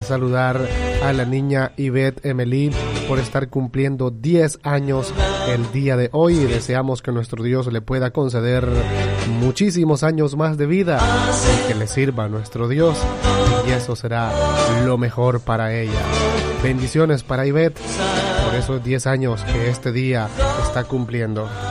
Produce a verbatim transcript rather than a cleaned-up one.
saludar a la niña Ivette Emily por estar cumpliendo diez años el día de hoy, y deseamos que nuestro Dios le pueda conceder muchísimos años más de vida y que le sirva a nuestro Dios, y eso será lo mejor para ella. Bendiciones para Ivette por esos diez años que este día está cumpliendo.